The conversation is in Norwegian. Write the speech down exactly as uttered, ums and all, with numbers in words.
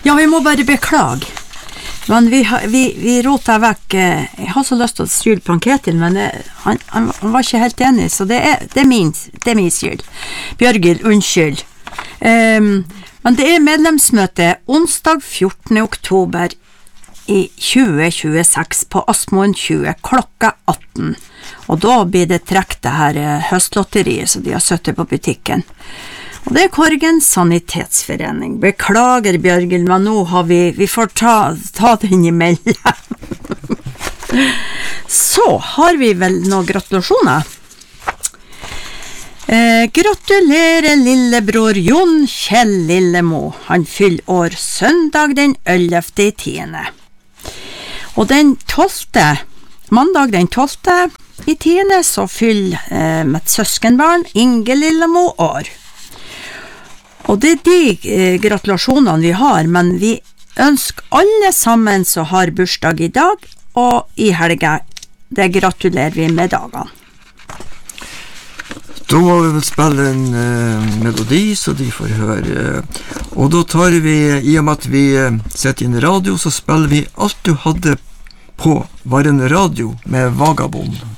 Ja, vi må bare beklage. Men vi, vi, vi rota vekk. Jeg har så lyst til å skylde på Ketil, men det, han, han, han var ikke helt enig, så det er, det er, min, det er min skyld. Bjørgil, unnskyld. Um, men det er medlemsmøte onsdag fjortende oktober i tjue tjueseks på Asmoen tjue klokka atten. Og da blir det trekk det her høstlotteriet som de har søttet på butikken. Og det er Korgen Sanitetsforening. Beklager, Bjørgil, men nå har vi, vi får ta, ta den imellom. Så har vi vel noen gratulasjoner. Eh, gratulerer lillebror Jon Kjell Lillemo. Han fyller år søndag den ellevte i tiende. Og den tolvte, mandag den tolvte i tiende, så fyller eh, mitt søskenbarn Inge Lillemo år. Og det er de eh, gratulasjonene vi har, men vi ønsker alle sammen som har bursdag i dag og i helga. Det gratulerer vi med dagene. Da må vi vel spille en uh, melodi, så de får høre. Og da tar vi, i og med at vi uh, setter inn radio, så spiller vi Alt du hadde på var en radio med Vagabond.